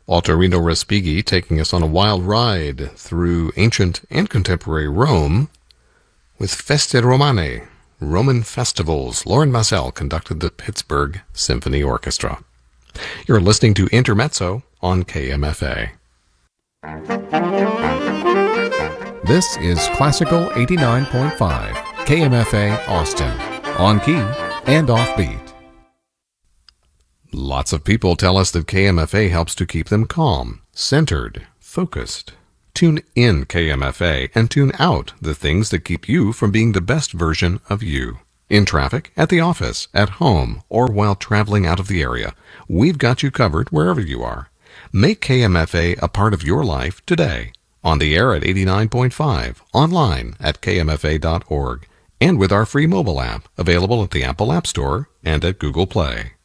Walterino Respighi taking us on a wild ride through ancient and contemporary Rome with Feste Romane, Roman festivals. Lauren Massel conducted the Pittsburgh Symphony Orchestra. You're listening to Intermezzo on KMFA. This is Classical 89.5, KMFA Austin, on key and offbeat. Lots of people tell us that KMFA helps to keep them calm, centered, focused. Tune in KMFA and tune out the things that keep you from being the best version of you. In traffic, at the office, at home, or while traveling out of the area, we've got you covered wherever you are. Make KMFA a part of your life today. On the air at 89.5, online at kmfa.org, and with our free mobile app available at the Apple App Store and at Google Play.